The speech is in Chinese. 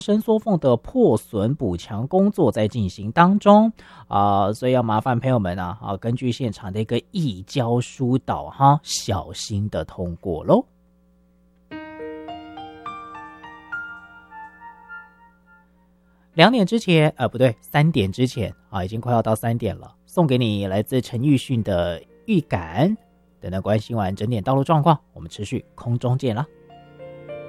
伸缩缝的破损补强工作在进行当中所以要麻烦朋友们根据现场的一个移交疏导小心的通过咯。2点之前不对，3点之前已经快要到3点了，送给你来自陈奕迅的预感。等到关心完整点道路状况，我们持续空中见啦。